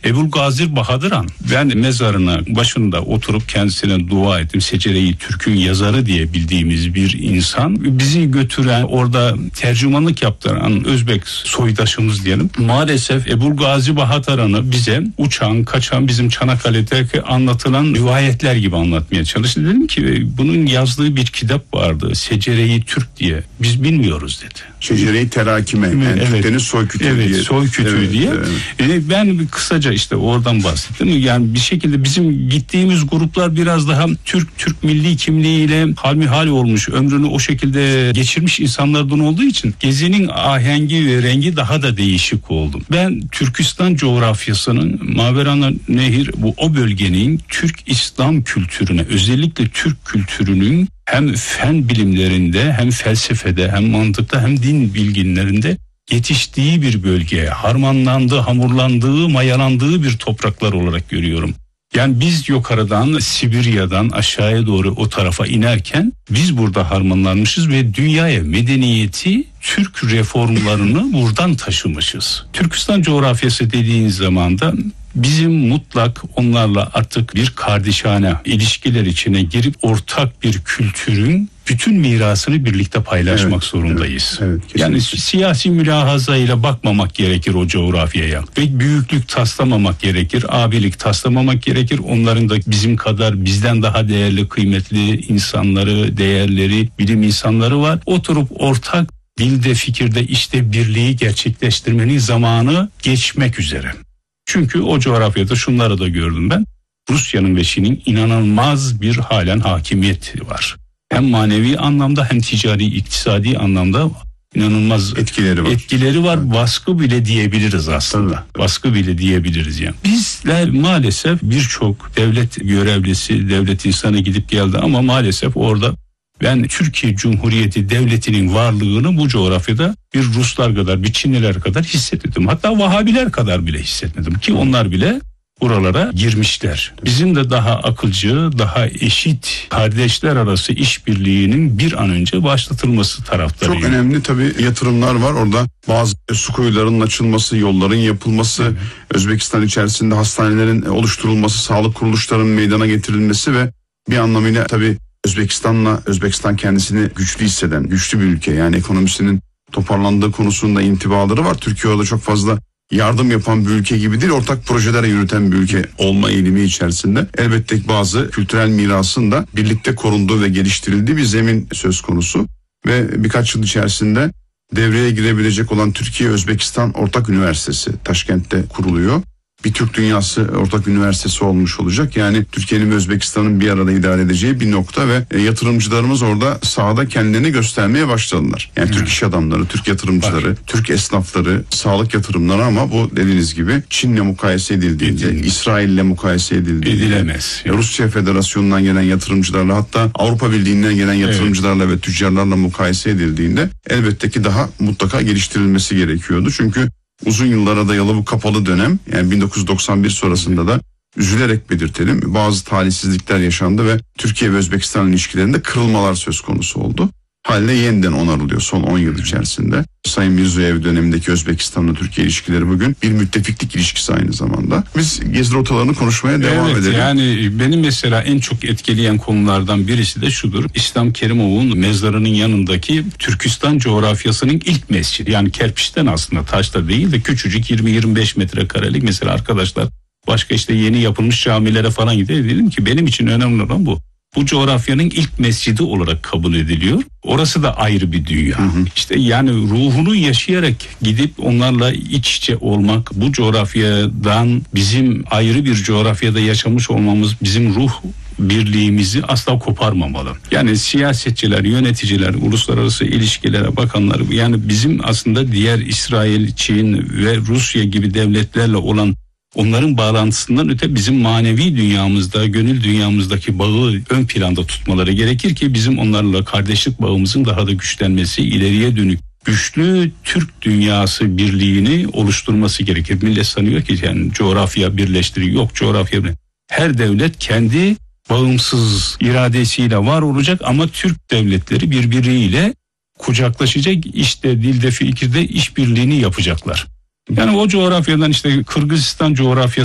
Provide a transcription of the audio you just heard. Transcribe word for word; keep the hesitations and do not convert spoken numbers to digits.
Ebulgazir Bahadıran, ben mezarına başında oturup kendisine dua ettim. Secere-i Türk'ün yazarı diye bildiğimiz bir insan. Bizi götüren, orada tercümanlık yaptıran Özbek soydaşımız diyelim. Maalesef Ebulgazir Bahadıran'ı bize uçan, kaçan, bizim Çanakkale'de anlatılan rivayetler gibi anlatmaya çalıştı. Dedim ki bunun yazdığı bir kitap vardı, Secere-i Türk diye. Biz bilmiyoruz dedi. Secere-i Terakime, yani evet. Türklerin soy kütüğü evet, diye. soy kütüğü evet, diye. Evet. E, ben kısaca işte oradan bahsettim. Yani bir şekilde bizim gittiğimiz gruplar biraz daha Türk, Türk milli kimliğiyle halmihal olmuş, ömrünü o şekilde geçirmiş insanlardan olduğu için gezinin ahengi ve rengi daha da değişik oldu. Ben Türkistan coğrafyasının, Maverana Nehir, bu o bölgenin Türk İslam kültürüne, özellikle Türk kültürünün hem fen bilimlerinde, hem felsefede, hem mantıkta, hem din bilginlerinde yetiştiği bir bölge, harmanlandığı, hamurlandığı, mayalandığı bir topraklar olarak görüyorum. Yani biz yukarıdan, Sibirya'dan aşağıya doğru o tarafa inerken biz burada harmanlanmışız ve dünyaya medeniyeti, Türk reformlarını buradan taşımışız. Türkistan coğrafyası dediğiniz zaman da bizim mutlak onlarla artık bir kardeşane ilişkiler içine girip ortak bir kültürün bütün mirasını birlikte paylaşmak evet, zorundayız. Evet, evet, yani siyasi mülahazayla bakmamak gerekir o coğrafyaya. Ve büyüklük taslamamak gerekir, abilik taslamamak gerekir. Onların da bizim kadar, bizden daha değerli, kıymetli insanları, değerleri, bilim insanları var. Oturup ortak dilde, fikirde, işte birliği gerçekleştirmenin zamanı geçmek üzere. Çünkü o coğrafyada şunları da gördüm ben. Rusya'nın ve Çin'in inanılmaz bir halen hakimiyeti var. Hem manevi anlamda hem ticari, iktisadi anlamda inanılmaz etkileri var. Etkileri var. Evet. Baskı bile diyebiliriz aslında. Evet. Baskı bile diyebiliriz yani. Bizler maalesef birçok devlet görevlisi, devlet insanı gidip geldi ama maalesef orada ben Türkiye Cumhuriyeti Devleti'nin varlığını bu coğrafyada bir Ruslar kadar, bir Çinliler kadar hissetmedim. Hatta Vahabiler kadar bile hissetmedim ki onlar bile buralara girmişler. Bizim de daha akılcı, daha eşit kardeşler arası işbirliğinin bir an önce başlatılması taraftarıyım. Çok önemli tabii yatırımlar var orada. Bazı su kuyularının açılması, yolların yapılması, evet. Özbekistan içerisinde hastanelerin oluşturulması, sağlık kuruluşlarının meydana getirilmesi ve bir anlamıyla tabii Özbekistan'la, Özbekistan kendisini güçlü hisseden, güçlü bir ülke. Yani ekonomisinin toparlandığı konusunda intibaları var. Türkiye orada çok fazla yardım yapan bir ülke gibi değil, ortak projeler yürüten bir ülke olma eğilimi içerisinde. Elbette bazı kültürel mirasın da birlikte korunduğu ve geliştirildiği bir zemin söz konusu. Ve birkaç yıl içerisinde devreye girebilecek olan Türkiye-Özbekistan Ortak Üniversitesi Taşkent'te kuruluyor. Bir Türk Dünyası Ortak Üniversitesi olmuş olacak. Yani Türkiye'nin ve Özbekistan'ın bir arada idare edeceği bir nokta ve e, yatırımcılarımız orada sahada kendilerini göstermeye başladılar. Yani hmm. Türk iş adamları, Türk yatırımcıları, Var. Türk esnafları, sağlık yatırımları ama bu dediğiniz gibi Çin'le mukayese edildiğinde, Edilmez. İsrail'le mukayese edildiğinde, edilemez. Rusya Federasyonu'ndan gelen yatırımcılarla, hatta Avrupa Birliği'nden gelen yatırımcılarla evet. ve tüccarlarla mukayese edildiğinde elbette ki daha mutlaka geliştirilmesi gerekiyordu. Çünkü uzun yıllara dayalı bu kapalı dönem, yani bin dokuz yüz doksan bir sonrasında da üzülerek belirtelim, bazı talihsizlikler yaşandı ve Türkiye ve Özbekistan ilişkilerinde kırılmalar söz konusu oldu. Haliyle yeniden onarılıyor son on yıl içerisinde. Sayın Mirziyoyev dönemindeki Özbekistan'la Türkiye ilişkileri bugün bir müttefiklik ilişkisi aynı zamanda. Biz gezi rotalarını konuşmaya devam evet, edelim. Yani benim mesela en çok etkileyen konulardan birisi de şudur. İslam Kerimov'un mezarının yanındaki Türkistan coğrafyasının ilk mescidi. Yani kerpiçten, aslında taşta değil de küçücük yirmi yirmi beş metrekarelik. Mesela arkadaşlar başka işte yeni yapılmış camilere falan gidiyor. Dedim ki benim için önemli olan bu. Bu coğrafyanın ilk mescidi olarak kabul ediliyor. Orası da ayrı bir dünya. Hı hı. İşte yani ruhunu yaşayarak gidip onlarla iç içe olmak, bu coğrafyadan bizim ayrı bir coğrafyada yaşamış olmamız bizim ruh birliğimizi asla koparmamalı. Yani siyasetçiler, yöneticiler, uluslararası ilişkilere bakanlar, yani bizim aslında diğer İsrail, Çin ve Rusya gibi devletlerle olan onların bağlantısından öte bizim manevi dünyamızda, gönül dünyamızdaki bağı ön planda tutmaları gerekir ki bizim onlarla kardeşlik bağımızın daha da güçlenmesi, ileriye dönük güçlü Türk dünyası birliğini oluşturması gerekir. Millet sanıyor ki yani coğrafya birleştiriyor. Yok, coğrafya birleştiriyor. Her devlet kendi bağımsız iradesiyle var olacak ama Türk devletleri birbiriyle kucaklaşacak, işte dilde, fikirde işbirliğini yapacaklar. Yani o coğrafyadan işte Kırgızistan coğrafyası